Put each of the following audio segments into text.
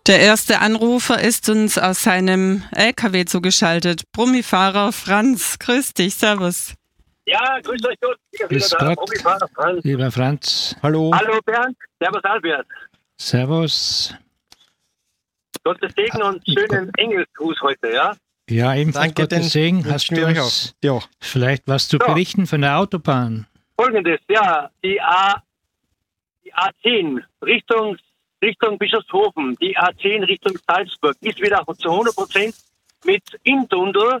Der erste Anrufer ist uns aus seinem LKW zugeschaltet. Brummifahrer Franz, grüß dich, servus. Ja, grüß euch Gott. Grüß Gott, lieber Franz. Hallo. Hallo Bernd, servus Albert. Servus. Gottes Segen und schönen Engelsgruß heute, ja? Ja, ebenfalls Gottes Segen. Hast du uns vielleicht was zu berichten von der Autobahn? Folgendes, ja, die A10 Richtung Bischofshofen, die A10 Richtung Salzburg ist wieder zu 100% mit Inntunnel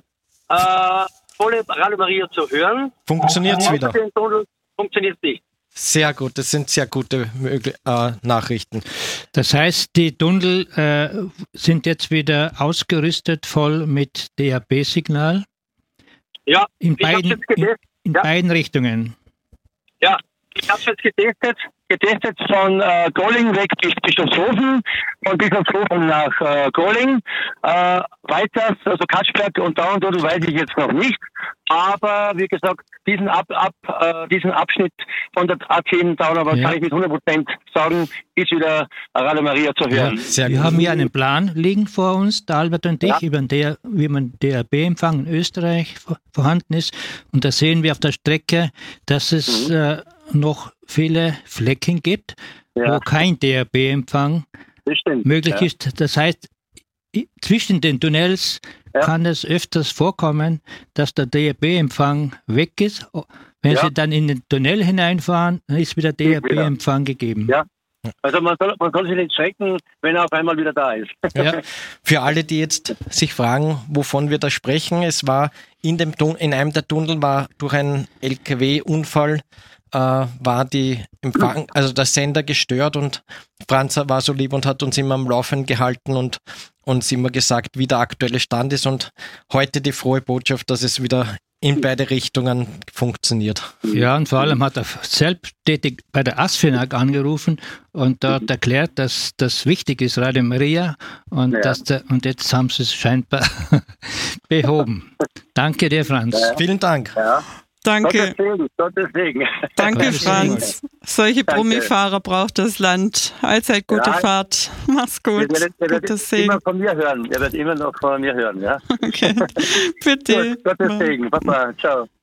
volle Radio Maria zu hören. Funktioniert es wieder? Funktioniert nicht. Sehr gut, das sind sehr gute Nachrichten. Das heißt, die Tunnel sind jetzt wieder ausgerüstet voll mit DAB-Signal? Ja, in beiden Richtungen? Ja, ich habe es jetzt getestet von Golling weg bis Bischofshofen, von Bischofshofen nach Golling. Weiter, also Katschberg und Dauerndudel weiß ich jetzt noch nicht. Aber wie gesagt, diesen Abschnitt von der A10 Dauer kann ich mit 100% sagen, ist wieder Radio Maria zu hören. Ja, wir haben hier einen Plan liegen vor uns, der Albert und ich, wie man DAB-Empfang in Österreich vorhanden ist. Und da sehen wir auf der Strecke, dass es noch viele Flecken gibt, wo kein DAB-Empfang möglich ist. Das heißt, zwischen den Tunnels kann es öfters vorkommen, dass der DAB-Empfang weg ist. Wenn Sie dann in den Tunnel hineinfahren, dann ist wieder DAB-Empfang gegeben. Ja. Also man soll sich nicht schrecken, wenn er auf einmal wieder da ist. Ja. Für alle, die jetzt sich fragen, wovon wir da sprechen, es war in einem der Tunnel war durch einen LKW-Unfall war der Sender gestört und Franz war so lieb und hat uns immer am Laufen gehalten und uns immer gesagt, wie der aktuelle Stand ist und heute die frohe Botschaft, dass es wieder in beide Richtungen funktioniert. Ja, und vor allem hat er selbsttätig bei der ASFINAG angerufen und dort erklärt, dass das wichtig ist, Radio Maria, und und jetzt haben sie es scheinbar behoben. Danke dir, Franz. Vielen Dank. Ja. Danke. Gottes Segen. Danke, Franz. Solche Brummifahrer braucht das Land. Allzeit gute Fahrt. Mach's gut. Ihr werdet immer von mir hören. Ihr werdet immer noch von mir hören, ja? Okay. Bitte. Gut, Gottes Segen. Papa, ciao.